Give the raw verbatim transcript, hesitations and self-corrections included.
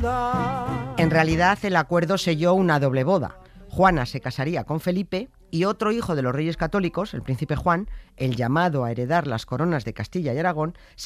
En realidad, el acuerdo selló una doble boda. Juana se casaría con Felipe y otro hijo de los reyes católicos, el príncipe Juan, el llamado a heredar las coronas de Castilla y Aragón,